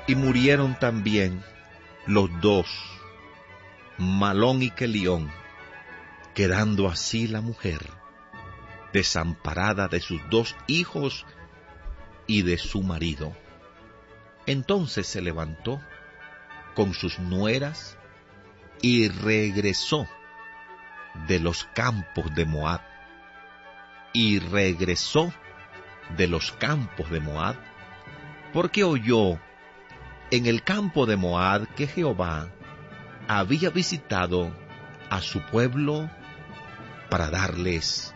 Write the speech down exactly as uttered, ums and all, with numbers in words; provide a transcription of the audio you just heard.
Y murieron también los dos, Malón y Quelión, quedando así la mujer desamparada de sus dos hijos y de su marido. Entonces se levantó con sus nueras y regresó de los campos de Moab. Y regresó de los campos de Moab, porque oyó en el campo de Moab que Jehová había visitado a su pueblo para darles